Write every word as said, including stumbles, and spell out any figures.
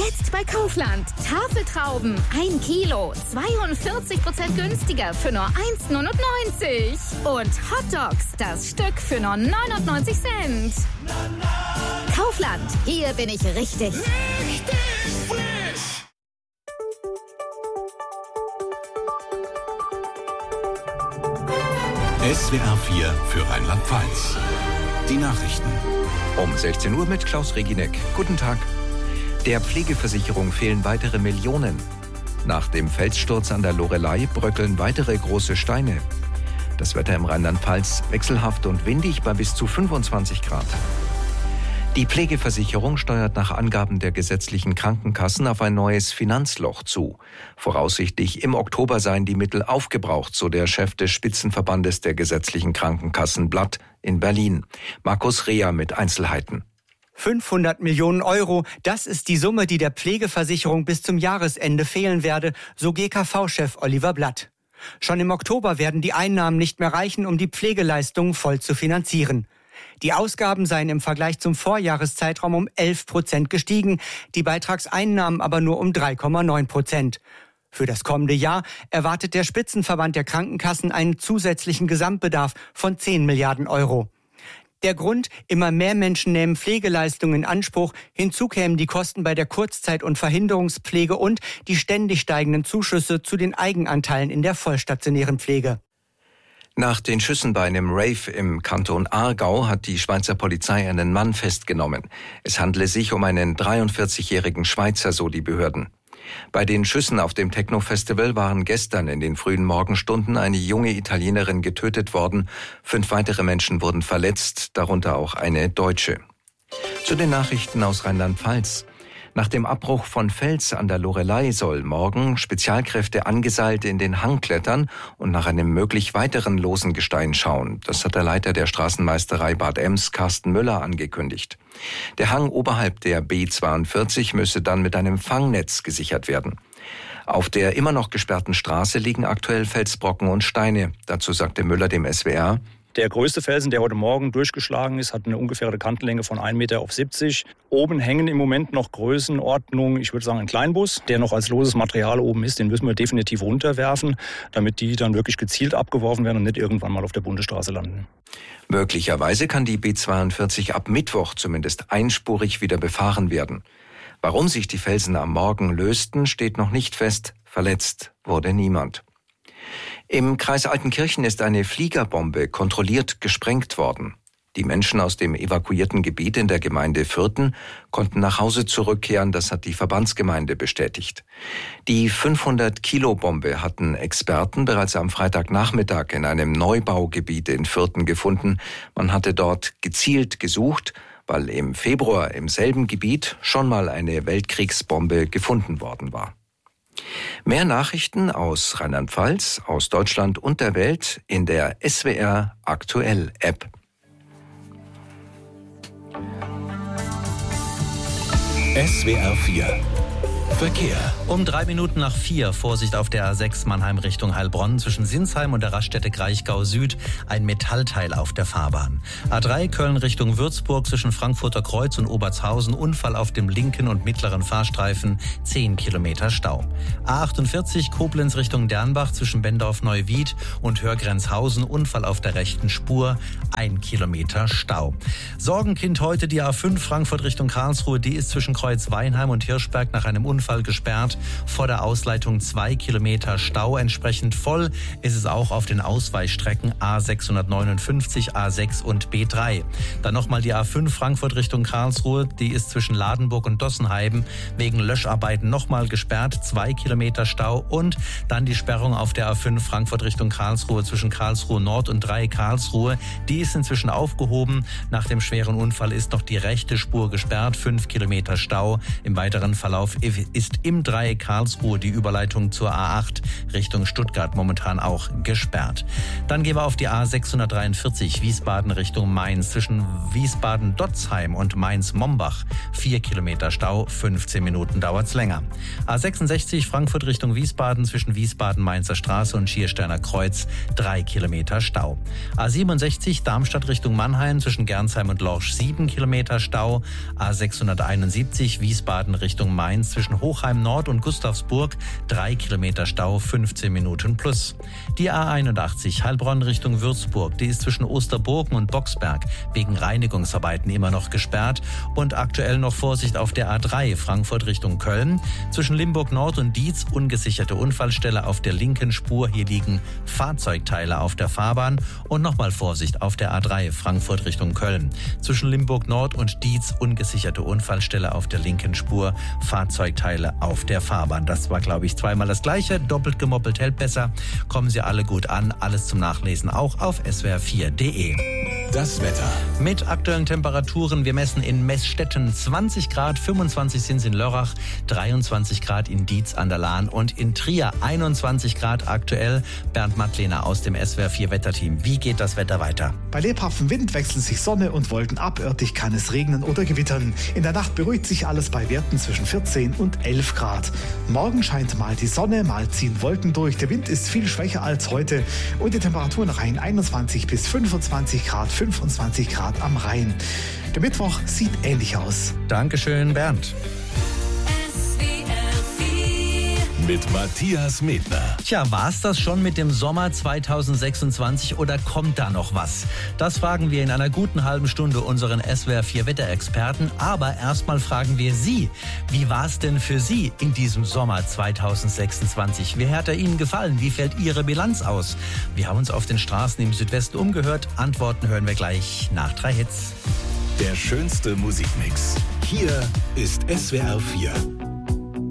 Jetzt bei Kaufland. Tafeltrauben, ein Kilo, zweiundvierzig Prozent günstiger für nur eins Komma neunundneunzig. Und Hotdogs, das Stück für nur neunundneunzig Cent. Kaufland, hier bin ich richtig. Richtig frisch. S W R vier für Rheinland-Pfalz. Die Nachrichten. Um sechzehn Uhr mit Klaus Reginek. Guten Tag. Der Pflegeversicherung fehlen weitere Millionen. Nach dem Felssturz an der Loreley bröckeln weitere große Steine. Das Wetter im Rheinland-Pfalz wechselhaft und windig bei bis zu fünfundzwanzig Grad. Die Pflegeversicherung steuert nach Angaben der gesetzlichen Krankenkassen auf ein neues Finanzloch zu. Voraussichtlich im Oktober seien die Mittel aufgebraucht, so der Chef des Spitzenverbandes der gesetzlichen Krankenkassen Blatt in Berlin. Markus Reher mit Einzelheiten. fünfhundert Millionen Euro, das ist die Summe, die der Pflegeversicherung bis zum Jahresende fehlen werde, so G K V-Chef Oliver Blatt. Schon im Oktober werden die Einnahmen nicht mehr reichen, um die Pflegeleistungen voll zu finanzieren. Die Ausgaben seien im Vergleich zum Vorjahreszeitraum um elf Prozent gestiegen, die Beitragseinnahmen aber nur um drei Komma neun Prozent. Für das kommende Jahr erwartet der Spitzenverband der Krankenkassen einen zusätzlichen Gesamtbedarf von zehn Milliarden Euro. Der Grund, immer mehr Menschen nehmen Pflegeleistungen in Anspruch, hinzu kämen die Kosten bei der Kurzzeit- und Verhinderungspflege und die ständig steigenden Zuschüsse zu den Eigenanteilen in der vollstationären Pflege. Nach den Schüssen bei einem Rave im Kanton Aargau hat die Schweizer Polizei einen Mann festgenommen. Es handele sich um einen dreiundvierzigjährigen Schweizer, so die Behörden. Bei den Schüssen auf dem Techno-Festival waren gestern in den frühen Morgenstunden eine junge Italienerin getötet worden. Fünf weitere Menschen wurden verletzt, darunter auch eine Deutsche. Zu den Nachrichten aus Rheinland-Pfalz. Nach dem Abbruch von Fels an der Loreley soll morgen Spezialkräfte angeseilt in den Hang klettern und nach einem möglich weiteren losen Gestein schauen. Das hat der Leiter der Straßenmeisterei Bad Ems, Carsten Müller, angekündigt. Der Hang oberhalb der B zweiundvierzig müsse dann mit einem Fangnetz gesichert werden. Auf der immer noch gesperrten Straße liegen aktuell Felsbrocken und Steine. Dazu sagte Müller dem S W R: Der größte Felsen, der heute Morgen durchgeschlagen ist, hat eine ungefähre Kantenlänge von ein Meter auf siebzig. Oben hängen im Moment noch Größenordnung, ich würde sagen ein Kleinbus, der noch als loses Material oben ist. Den müssen wir definitiv runterwerfen, damit die dann wirklich gezielt abgeworfen werden und nicht irgendwann mal auf der Bundesstraße landen. Möglicherweise kann die B zweiundvierzig ab Mittwoch zumindest einspurig wieder befahren werden. Warum sich die Felsen am Morgen lösten, steht noch nicht fest. Verletzt wurde niemand. Im Kreis Altenkirchen ist eine Fliegerbombe kontrolliert gesprengt worden. Die Menschen aus dem evakuierten Gebiet in der Gemeinde Fürthen konnten nach Hause zurückkehren, das hat die Verbandsgemeinde bestätigt. Die fünfhundert-Kilo-Bombe hatten Experten bereits am Freitagnachmittag in einem Neubaugebiet in Fürthen gefunden. Man hatte dort gezielt gesucht, weil im Februar im selben Gebiet schon mal eine Weltkriegsbombe gefunden worden war. Mehr Nachrichten aus Rheinland-Pfalz, aus Deutschland und der Welt in der S W R Aktuell App. S W R vier Verkehr. Um drei Minuten nach vier, Vorsicht auf der A sechs Mannheim Richtung Heilbronn, zwischen Sinsheim und der Raststätte Kraichgau Süd, ein Metallteil auf der Fahrbahn. A drei Köln Richtung Würzburg, zwischen Frankfurter Kreuz und Obertshausen, Unfall auf dem linken und mittleren Fahrstreifen, zehn Kilometer Stau. A achtundvierzig Koblenz Richtung Dernbach, zwischen Bendorf-Neuwied und Hörgrenzhausen, Unfall auf der rechten Spur, ein Kilometer Stau. Sorgenkind heute die A fünf Frankfurt Richtung Karlsruhe, die ist zwischen Kreuz-Weinheim und Hirschberg nach einem Unfall gesperrt. Vor der Ausleitung zwei Kilometer Stau. Entsprechend voll ist es auch auf den Ausweichstrecken A sechshundertneunundfünfzig, A sechs und B drei. Dann nochmal die A fünf Frankfurt Richtung Karlsruhe. Die ist zwischen Ladenburg und Dossenheiben wegen Löscharbeiten nochmal gesperrt. Zwei Kilometer Stau. Und dann die Sperrung auf der A fünf Frankfurt Richtung Karlsruhe zwischen Karlsruhe Nord und drei Karlsruhe. Die ist inzwischen aufgehoben. Nach dem schweren Unfall ist noch die rechte Spur gesperrt. Fünf Kilometer Stau. Im weiteren Verlauf ist im Dreieck Karlsruhe die Überleitung zur A acht Richtung Stuttgart momentan auch gesperrt. Dann gehen wir auf die A sechshundertdreiundvierzig Wiesbaden Richtung Mainz zwischen Wiesbaden-Dotzheim und Mainz-Mombach. Vier Kilometer Stau, fünfzehn Minuten dauert's länger. A sechsundsechzig Frankfurt Richtung Wiesbaden zwischen Wiesbaden-Mainzer Straße und Schiersteiner Kreuz. Drei Kilometer Stau. A siebenundsechzig Darmstadt Richtung Mannheim zwischen Gernsheim und Lorsch. Sieben Kilometer Stau. A sechshunderteinundsiebzig Wiesbaden Richtung Mainz zwischen Hochheim Nord und Gustavsburg. Drei Kilometer Stau, fünfzehn Minuten plus. Die A einundachtzig Heilbronn Richtung Würzburg, die ist zwischen Osterburgen und Boxberg wegen Reinigungsarbeiten immer noch gesperrt und aktuell noch Vorsicht auf der A drei Frankfurt Richtung Köln. Zwischen Limburg Nord und Dietz ungesicherte Unfallstelle auf der linken Spur. Hier liegen Fahrzeugteile auf der Fahrbahn und nochmal Vorsicht auf der A drei Frankfurt Richtung Köln. Zwischen Limburg Nord und Dietz ungesicherte Unfallstelle auf der linken Spur. Fahrzeugteile auf der Fahrbahn. Das war, glaube ich, zweimal das Gleiche. Doppelt gemoppelt hält besser. Kommen Sie alle gut an. Alles zum Nachlesen auch auf S W R vier punkt de. Das Wetter. Mit aktuellen Temperaturen. Wir messen in Messstetten zwanzig Grad, fünfundzwanzig sind es in Lörrach, dreiundzwanzig Grad in Dietz an der Lahn und in Trier einundzwanzig Grad aktuell. Bernd Mattlehner aus dem S W R vier Wetterteam. Wie geht das Wetter weiter? Bei lebhaftem Wind wechseln sich Sonne und Wolken ab. Örtlich kann es regnen oder gewittern. In der Nacht beruhigt sich alles bei Werten zwischen vierzehn und elf Grad. Morgen scheint mal die Sonne, mal ziehen Wolken durch. Der Wind ist viel schwächer als heute und die Temperaturen reichen einundzwanzig bis fünfundzwanzig Grad, fünfundzwanzig Grad am Rhein. Der Mittwoch sieht ähnlich aus. Dankeschön, Bernd. Mit Matthias Medner. Tja, war's das schon mit dem Sommer zweitausendsechsundzwanzig oder kommt da noch was? Das fragen wir in einer guten halben Stunde unseren S W R vier Wetterexperten. Aber erstmal fragen wir Sie, wie war's denn für Sie in diesem Sommer zweitausendsechsundzwanzig? Wie hat er Ihnen gefallen? Wie fällt Ihre Bilanz aus? Wir haben uns auf den Straßen im Südwesten umgehört. Antworten hören wir gleich nach drei Hits. Der schönste Musikmix. Hier ist S W R vier.